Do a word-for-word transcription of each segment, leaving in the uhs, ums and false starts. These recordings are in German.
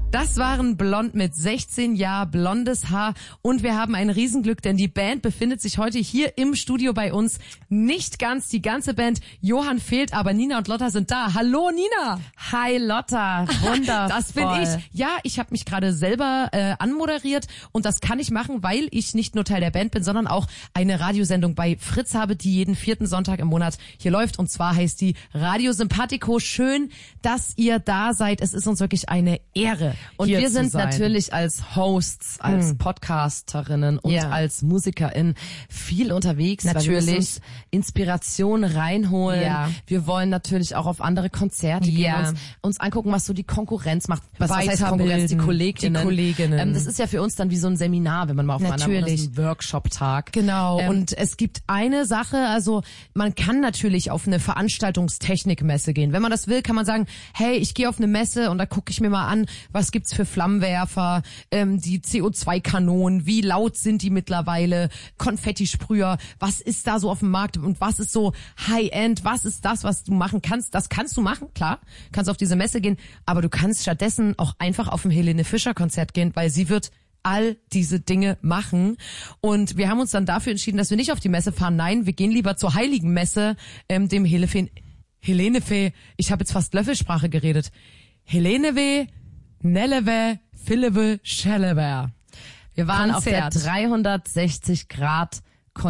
Das waren Blond mit sechzehn Jahren, blondes Haar und wir haben ein Riesenglück, denn die Band befindet sich heute hier im Studio bei uns. Nicht ganz die ganze Band. Johann fehlt, aber Nina und Lotta sind da. Hallo Nina. Hi Lotta, wundervoll. Das bin ich. Ja, ich habe mich gerade selber äh, anmoderiert und das kann ich machen, weil ich nicht nur Teil der Band bin, sondern auch eine Radiosendung bei Fritz habe, die jeden vierten Sonntag im Monat hier läuft und zwar heißt die Radio Sympathico. Schön, dass ihr da seid. Es ist uns wirklich eine Ehre. Und wir sind natürlich als Hosts, als hm. Podcasterinnen und ja. als MusikerInnen viel unterwegs. Natürlich. Weil wir uns Inspiration reinholen. Ja. Wir wollen natürlich auch auf andere Konzerte ja. gehen, uns, uns angucken, was so die Konkurrenz macht. Was, was heißt Konkurrenz? Die Kolleginnen. Die Kolleginnen. Ähm, das ist ja für uns dann wie so ein Seminar, wenn man mal auf natürlich. einem Workshop-Tag. Genau. Ähm, und es gibt eine Sache, also man kann natürlich auf eine Veranstaltungstechnikmesse gehen. Wenn man das will, kann man sagen, hey, ich gehe auf eine Messe und da gucke ich mir mal an, was gibt's für Flammenwerfer, ähm, die C O zwei Kanonen, wie laut sind die mittlerweile, Konfettisprüher, was ist da so auf dem Markt und was ist so High-End, was ist das, was du machen kannst? Das kannst du machen, klar, kannst auf diese Messe gehen, aber du kannst stattdessen auch einfach auf ein Helene Fischer Konzert gehen, weil sie wird all diese Dinge machen und wir haben uns dann dafür entschieden, dass wir nicht auf die Messe fahren, nein, wir gehen lieber zur Heiligen Messe, ähm, dem Helene Helene Fee, ich habe jetzt fast Löffelsprache geredet, Helene Weh, Nelewe, Philippe, Schelewer. Wir waren Konzert. auf der dreihundertsechzig Grad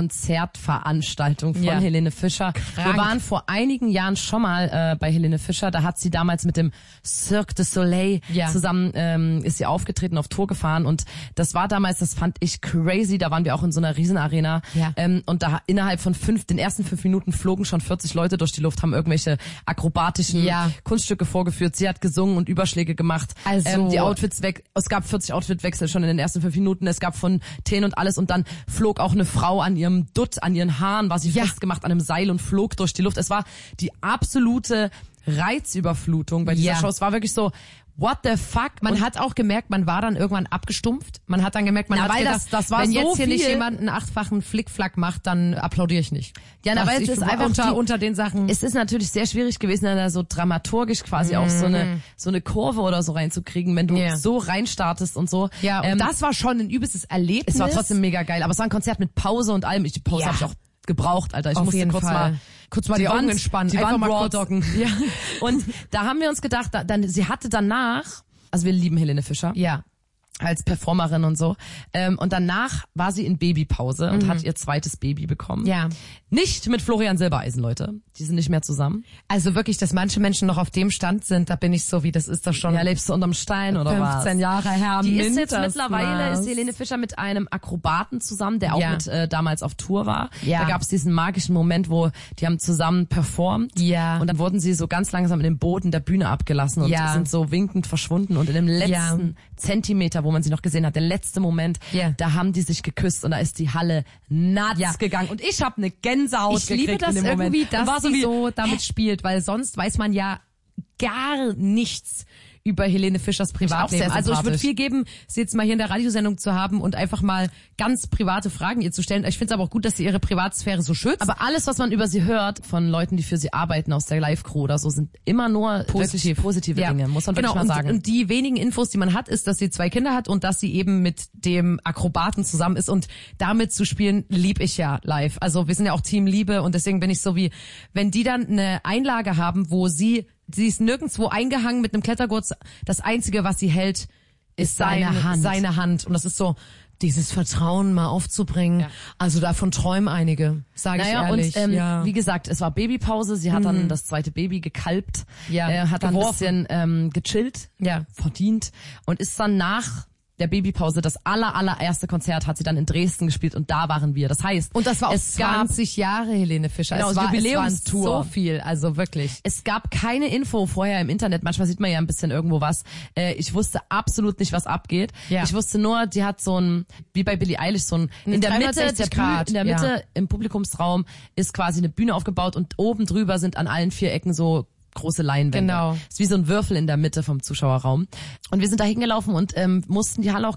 Konzertveranstaltung von ja. Helene Fischer. Krank. Wir waren vor einigen Jahren schon mal äh, bei Helene Fischer. Da hat sie damals mit dem Cirque du Soleil ja. zusammen ähm, ist sie aufgetreten, auf Tour gefahren und das war damals, das fand ich crazy. Da waren wir auch in so einer Riesenarena ja. ähm, und da innerhalb von fünf, den ersten fünf Minuten flogen schon vierzig Leute durch die Luft, haben irgendwelche akrobatischen ja. Kunststücke vorgeführt. Sie hat gesungen und Überschläge gemacht. Also ähm, die Outfits weg. Es gab vierzig Outfitwechsel schon in den ersten fünf Minuten. Es gab Fontänen und alles und dann flog auch eine Frau an ihrem Dutt, an ihren Haaren, war sie ja. festgemacht an einem Seil und flog durch die Luft. Es war die absolute Reizüberflutung bei dieser ja. Show. Es war wirklich so, what the fuck? Man und hat auch gemerkt, man war dann irgendwann abgestumpft. Man hat dann gemerkt, man na, hat weil gedacht, das, das war wenn so jetzt hier viel. nicht jemand einen achtfachen Flickflack macht, dann applaudiere ich nicht. Ja, na, weil es ist einfach unter, die, unter den Sachen. Es ist natürlich sehr schwierig gewesen, da so dramaturgisch quasi mm. auch so eine so eine Kurve oder so reinzukriegen, wenn du yeah. so reinstartest und so. Ja, und ähm, das war schon ein übelstes Erlebnis. Es war trotzdem mega geil, aber es war ein Konzert mit Pause und allem. Ich, die Pause ja. habe ich auch gebraucht, Alter. Ich Auf musste jeden kurz Fall. mal kurz mal die, die Augen Wand, entspannen, die einfach Wand mal raw kurz. doggen. Ja. Und da haben wir uns gedacht, da, dann sie hatte danach, also wir lieben Helene Fischer. Ja. Als Performerin und so. Ähm, und danach war sie in Babypause und mhm. hat ihr zweites Baby bekommen. Ja. Nicht mit Florian Silbereisen, Leute. Die sind nicht mehr zusammen. Also wirklich, dass manche Menschen noch auf dem Stand sind, da bin ich so, wie das ist doch schon. Ja, lebst du unterm Stein oder was? fünfzehn Jahre her. Die ist jetzt mittlerweile, was. ist Helene Fischer mit einem Akrobaten zusammen, der auch ja. mit äh, damals auf Tour war. Ja. Da gab es diesen magischen Moment, wo die haben zusammen performt. Ja. Und dann wurden sie so ganz langsam in den Boden der Bühne abgelassen und ja. sind so winkend verschwunden. Und in dem letzten ja. Zentimeter, wo man sie noch gesehen hat, der letzte Moment, yeah. da haben die sich geküsst und da ist die Halle nuts ja. gegangen. Und ich habe eine Gänsehaut ich gekriegt liebe das in dem irgendwie, Moment. dass war so sie wie, so damit spielt, weil sonst weiß man ja gar nichts über Helene Fischers Privatleben. Also ich würde viel geben, sie jetzt mal hier in der Radiosendung zu haben und einfach mal ganz private Fragen ihr zu stellen. Ich finde es aber auch gut, dass sie ihre Privatsphäre so schützt. Aber alles, was man über sie hört von Leuten, die für sie arbeiten aus der Live-Crew oder so, sind immer nur positiv, positive ja. Dinge, muss man genau, wirklich mal sagen. Und, und die wenigen Infos, die man hat, ist, dass sie zwei Kinder hat und dass sie eben mit dem Akrobaten zusammen ist und damit zu spielen, lieb ich ja live. Also wir sind ja auch Team Liebe und deswegen bin ich so wie, wenn die dann eine Einlage haben, wo sie Sie ist nirgendwo eingehangen mit einem Klettergurt. Das Einzige, was sie hält, ist, ist seine, seine Hand. Seine Hand. Und das ist so, dieses Vertrauen mal aufzubringen. Ja. Also davon träumen einige, sage naja, ich ehrlich. Und ähm, ja. wie gesagt, es war Babypause. Sie hat mhm. dann das zweite Baby gekalbt. Ja. Äh, hat dann Geworfen. ein bisschen ähm, gechillt, ja. verdient. Und ist dann nach der Babypause, das aller, allererste Konzert hat sie dann in Dresden gespielt und da waren wir. Das heißt, und das war auch es zwanzig Jahre Helene Fischer. Genau, es war Jubiläumstour. Es war so viel, also wirklich. Es gab keine Info vorher im Internet. Manchmal sieht man ja ein bisschen irgendwo was. Äh, ich wusste absolut nicht, was abgeht. Ja. Ich wusste nur, die hat so ein, wie bei Billie Eilish, so ein, in der Mitte, der Grad, in der Mitte ja. im Publikumsraum ist quasi eine Bühne aufgebaut und oben drüber sind an allen vier Ecken so große Leinwände. Genau. Ist wie so ein Würfel in der Mitte vom Zuschauerraum. Und wir sind da hingelaufen und ähm, mussten die Halle auch